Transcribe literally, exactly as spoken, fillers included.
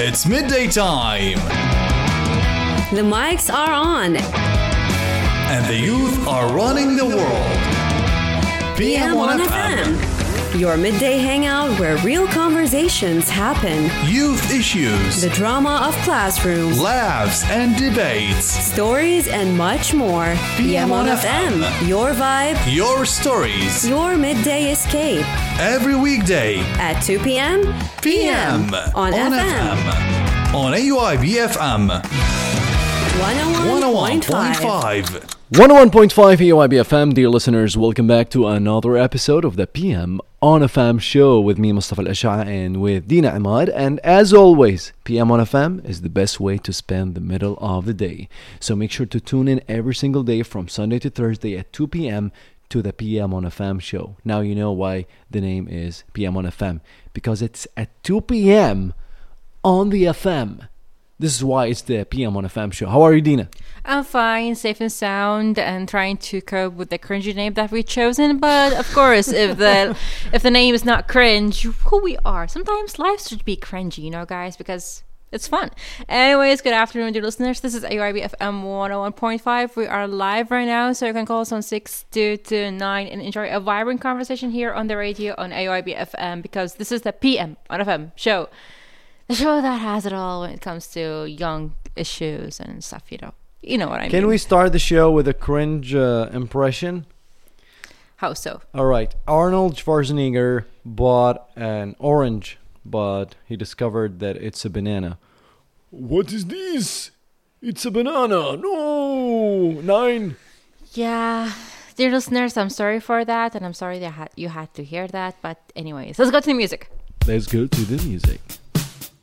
It's midday time. The mics are on. And the youth are running the world. P M on F M. Your midday hangout where real conversations happen. Youth issues. The drama of classrooms. Laughs and debates. Stories and much more. P M on F M. Your vibe. Your stories. Your midday escape. Every weekday. At two p.m. P M. On, on F M. F M. On A U I B F M. one oh one point five. one oh one point five A U I B F M, dear listeners, welcome back to another episode of the P M on F M show with me, Mustafa Al-Ash'a, and with Dina Ahmad. And as always, P M on F M is the best way to spend the middle of the day. So make sure to tune in every single day from Sunday to Thursday at two p.m. to the P M on F M show. Now you know why the name is P M on F M, because it's at two p.m. on the F M. This is why it's the P M on F M show. How are you, Dina? I'm fine, safe and sound, and trying to cope with the cringy name that we've chosen. But of course, if the if the name is not cringe, who we are. Sometimes life should be cringy, you know, guys, because it's fun. Anyways, good afternoon, dear listeners. This is A U I B F M one oh one point five. We are live right now, so you can call us on six two two nine and enjoy a vibrant conversation here on the radio on A U I B F M, because this is the P M on F M show. The show that has it all when it comes to young issues and stuff, you know. You know what I mean. Can we start the show with a cringe uh, impression? How so? All right. Arnold Schwarzenegger bought an orange, but he discovered that it's a banana. What is this? It's a banana. No. Nine. Yeah. Dear listeners, I'm sorry for that, and I'm sorry that you had to hear that. But anyways, let's go to the music. Let's go to the music.